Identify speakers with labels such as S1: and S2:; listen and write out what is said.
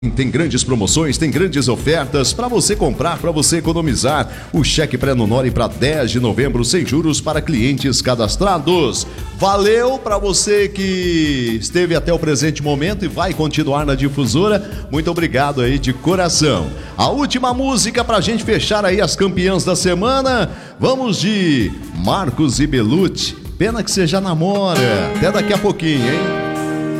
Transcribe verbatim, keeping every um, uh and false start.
S1: Tem grandes promoções, tem grandes ofertas para você comprar, para você economizar. O cheque pré-Nonore para dez de novembro sem juros para clientes cadastrados. Valeu para você que esteve até o presente momento e vai continuar na difusora. Muito obrigado aí de coração. A última música para a gente fechar aí as campeãs da semana. Vamos de Marcos e Belucci. Pena que você já namora. Até daqui a pouquinho, hein?